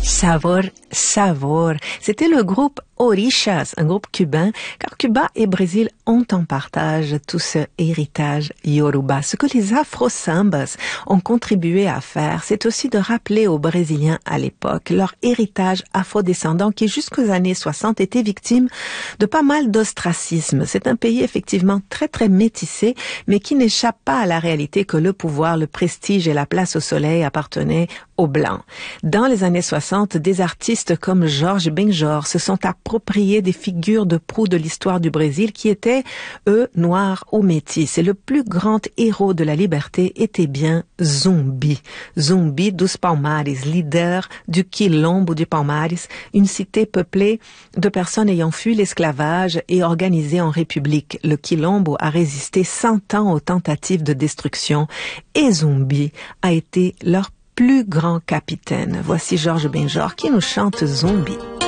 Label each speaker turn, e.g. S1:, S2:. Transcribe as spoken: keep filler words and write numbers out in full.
S1: Sabor, Sabor. C'était le groupe Orishas, un groupe cubain, car Cuba et Brésil ont en partage tout ce héritage yoruba. Ce que les afro-sambas ont contribué à faire, c'est aussi de rappeler aux Brésiliens à l'époque leur héritage afro-descendant qui jusqu'aux années soixante était victime de pas mal d'ostracisme. C'est un pays effectivement très très métissé, mais qui n'échappe pas à la réalité que le pouvoir, le prestige et la place au soleil appartenaient aux Blancs. Dans les années soixante, des artistes comme Jorge Benjor se sont appropriés des figures de proue de l'histoire du Brésil qui étaient, eux, noirs ou métis. Et le plus grand héros de la liberté était bien Zumbi. Zumbi dos Palmares, leader du Quilombo de Palmares, une cité peuplée de personnes ayant fui l'esclavage et organisée en république. Le Quilombo a résisté cent ans aux tentatives de destruction et Zumbi a été leur plus grand capitaine. Voici Jorge Benjor qui nous chante Zumbi.